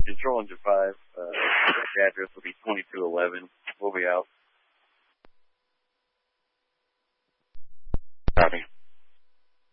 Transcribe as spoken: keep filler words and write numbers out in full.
Control Engine five. Uh, the address will be twenty-two eleven. We'll be out.